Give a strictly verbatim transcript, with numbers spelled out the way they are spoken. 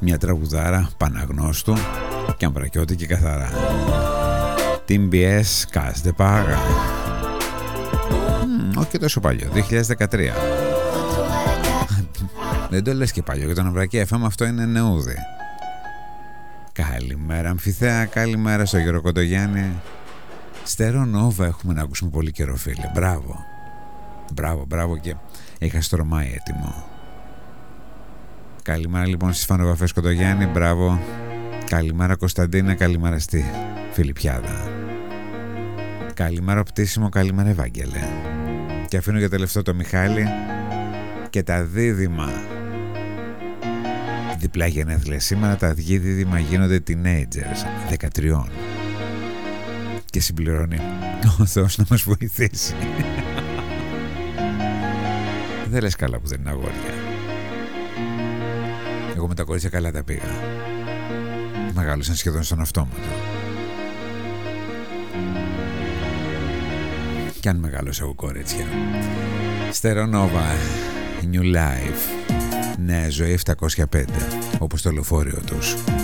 Μια τραγουδάρα παναγνώστου και αμπρακιώτικη καθαρά. Team μπι ες Cas de Paga. Όχι και τόσο παλιό, δύο χιλιάδες δεκατρία. Δεν το λες και παλιό, για τον Αμπρακή εφ εμ αυτό είναι νεούδι. Καλημέρα Αμφιθέα, καλημέρα στο Γιώργο Κοντογιάννη. Στερεό Νόβα έχουμε να ακούσουμε πολύ καιρό, φίλε. Μπράβο. Μπράβο, μπράβο, και είχα στρωμάει έτοιμο. Καλημέρα λοιπόν στις φανοβαφές Κοντογιάννη, μπράβο. Καλημέρα Κωνσταντίνα, καλημέρα στη Φιλιππιάδα. Καλημέρα Πτήσιμο, καλημέρα Ευάγγελε. Και αφήνω για τελευταίο το Μιχάλη και τα δίδυμα. Διπλά γενέθλια σήμερα, τα δύο δίδυμα γίνονται teenagers δεκατρία. Και συμπληρώνει: ο Θεός να μας βοηθήσει. Δεν λες καλά που δεν είναι αγόρια. Εγώ με τα κορίτσια καλά τα πήγα. Μεγάλωσαν σχεδόν στον αυτόματο. Κι αν μεγάλωσα εγώ κορίτσια. Στερεό Νόβα, New Life. Νέα ζωή επτακόσια πέντε, όπως το λεωφορείο τους.